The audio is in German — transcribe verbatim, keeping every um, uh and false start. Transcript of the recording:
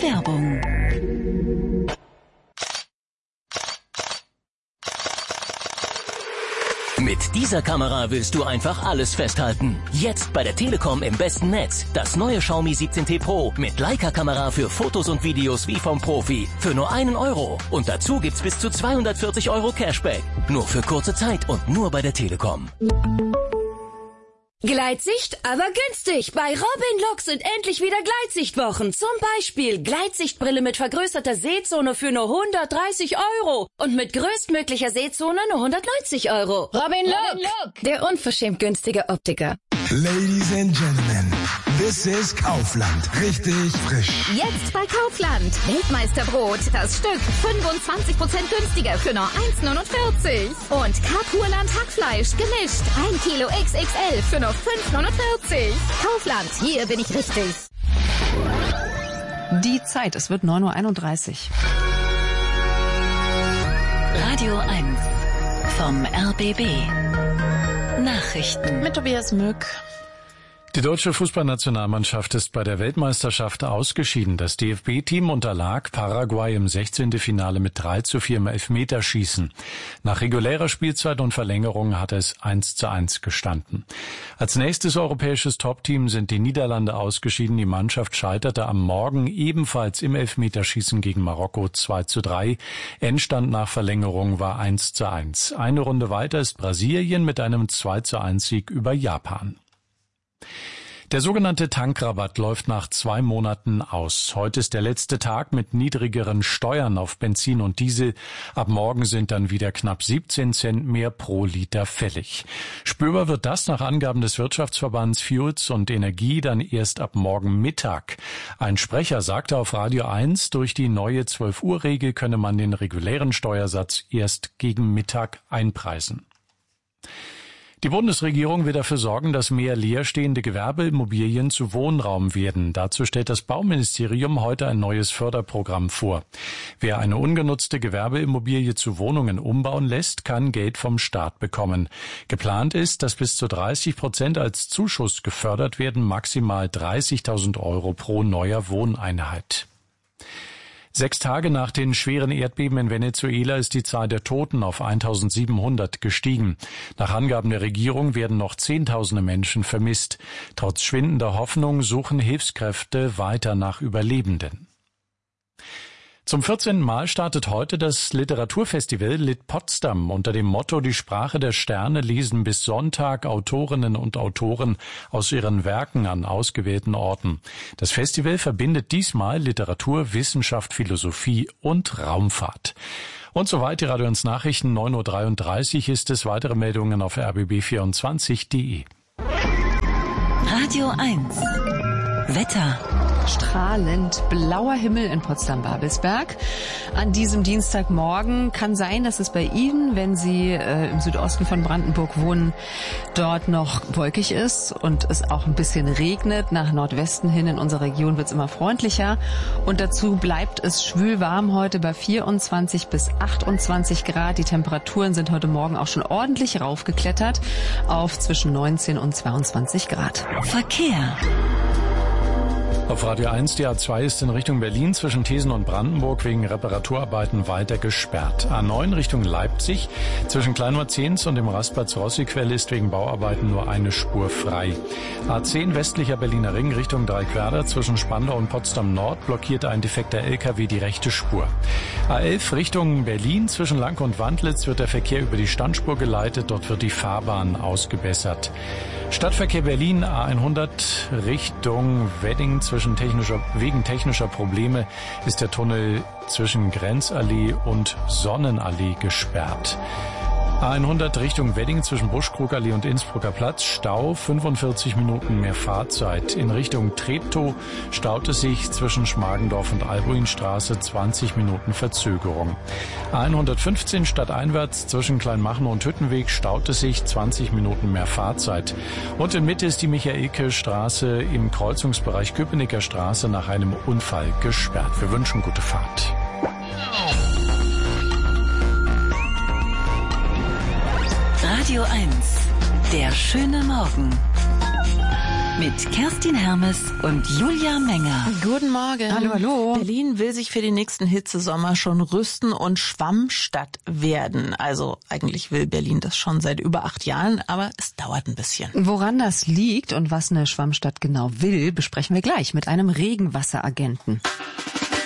Werbung. Mit dieser Kamera willst du einfach alles festhalten. Jetzt bei der Telekom im besten Netz. Das neue Xiaomi siebzehn T Pro mit Leica-Kamera für Fotos und Videos wie vom Profi. Für nur einen Euro. Und dazu gibt's bis zu zweihundertvierzig Euro Cashback. Nur für kurze Zeit und nur bei der Telekom. Gleitsicht, aber günstig. Bei Robin Look sind endlich wieder Gleitsichtwochen. Zum Beispiel Gleitsichtbrille mit vergrößerter Sehzone für nur hundertdreißig Euro. Und mit größtmöglicher Sehzone nur hundertneunzig Euro. Robin Look, Robin Look, der unverschämt günstige Optiker. Ladies and Gentlemen, this is Kaufland. Richtig frisch. Jetzt bei Kaufland. Weltmeisterbrot. Das Stück fünfundzwanzig Prozent günstiger für nur eins neunundvierzig. Und Kapurland Hackfleisch gemischt. ein Kilo X X L für nur fünf neunundvierzig. Kaufland, hier bin ich richtig. Die Zeit, es wird neun Uhr einunddreißig. Radio eins vom R B B. Nachrichten Mit Tobias Mück. Die deutsche Fußballnationalmannschaft ist bei der Weltmeisterschaft ausgeschieden. Das D F B-Team unterlag Paraguay im sechzehnten Finale mit drei zu vier im Elfmeterschießen. Nach regulärer Spielzeit und Verlängerung hat es eins zu eins gestanden. Als nächstes europäisches Topteam sind die Niederlande ausgeschieden. Die Mannschaft scheiterte am Morgen ebenfalls im Elfmeterschießen gegen Marokko zwei zu drei. Endstand nach Verlängerung war eins zu eins. Eine Runde weiter ist Brasilien mit einem zwei zu eins Sieg über Japan. Der sogenannte Tankrabatt läuft nach zwei Monaten aus. Heute ist der letzte Tag mit niedrigeren Steuern auf Benzin und Diesel. Ab morgen sind dann wieder knapp siebzehn Cent mehr pro Liter fällig. Spürbar wird das nach Angaben des Wirtschaftsverbands Fuels und Energie dann erst ab morgen Mittag. Ein Sprecher sagte auf Radio eins, durch die neue zwölf Uhr Regel könne man den regulären Steuersatz erst gegen Mittag einpreisen. Die Bundesregierung will dafür sorgen, dass mehr leerstehende Gewerbeimmobilien zu Wohnraum werden. Dazu stellt das Bauministerium heute ein neues Förderprogramm vor. Wer eine ungenutzte Gewerbeimmobilie zu Wohnungen umbauen lässt, kann Geld vom Staat bekommen. Geplant ist, dass bis zu dreißig Prozent als Zuschuss gefördert werden, maximal dreißigtausend Euro pro neuer Wohneinheit. Sechs Tage nach den schweren Erdbeben in Venezuela ist die Zahl der Toten auf eintausendsiebenhundert gestiegen. Nach Angaben der Regierung werden noch Zehntausende Menschen vermisst. Trotz schwindender Hoffnung suchen Hilfskräfte weiter nach Überlebenden. Zum vierzehnten Mal startet heute das Literaturfestival Lit Potsdam unter dem Motto Die Sprache der Sterne lesen bis Sonntag Autorinnen und Autoren aus ihren Werken an ausgewählten Orten. Das Festival verbindet diesmal Literatur, Wissenschaft, Philosophie und Raumfahrt. Und soweit die Radio eins Nachrichten, neun Uhr dreiunddreißig ist es. Weitere Meldungen auf r b b vierundzwanzig punkt de. Radio eins Wetter. Strahlend blauer Himmel in Potsdam-Babelsberg. An diesem Dienstagmorgen kann sein, dass es bei Ihnen, wenn Sie äh, im Südosten von Brandenburg wohnen, dort noch wolkig ist und es auch ein bisschen regnet. Nach Nordwesten hin in unserer Region wird es immer freundlicher. Und dazu bleibt es schwül warm heute bei vierundzwanzig bis achtundzwanzig Grad. Die Temperaturen sind heute Morgen auch schon ordentlich raufgeklettert auf zwischen neunzehn und zweiundzwanzig Grad. Verkehr. Auf Radio eins, die A zwei ist in Richtung Berlin zwischen Thesen und Brandenburg wegen Reparaturarbeiten weiter gesperrt. A neun Richtung Leipzig zwischen Kleinmarzens und dem Rastplatz Rossiquelle ist wegen Bauarbeiten nur eine Spur frei. A zehn westlicher Berliner Ring Richtung Dreiquerda zwischen Spandau und Potsdam Nord blockiert ein defekter L K W die rechte Spur. A elf Richtung Berlin zwischen Lank und Wandlitz wird der Verkehr über die Standspur geleitet, dort wird die Fahrbahn ausgebessert. Stadtverkehr Berlin A hundert Richtung Wedding zwischen technischer, wegen technischer Probleme ist der Tunnel zwischen Grenzallee und Sonnenallee gesperrt. A hundert Richtung Wedding zwischen Buschkrugallee und Innsbrucker Platz, Stau, fünfundvierzig Minuten mehr Fahrzeit. In Richtung Treptow staut es sich zwischen Schmargendorf und Albuinstraße, zwanzig Minuten Verzögerung. A hundertfünfzehn stadteinwärts zwischen Kleinmachnow und Hüttenweg staut es sich, zwanzig Minuten mehr Fahrzeit. Und in Mitte ist die Michaelke-Straße im Kreuzungsbereich Köpenicker Straße nach einem Unfall gesperrt. Wir wünschen gute Fahrt. Radio eins, der schöne Morgen. mit Kerstin Hermes und Julia Menger. Guten Morgen. Hallo, hallo. Berlin will sich für den nächsten Hitzesommer schon rüsten und Schwammstadt werden. Also eigentlich will Berlin das schon seit über acht Jahren, aber es dauert ein bisschen. Woran das liegt und was eine Schwammstadt genau will, besprechen wir gleich mit einem Regenwasseragenten.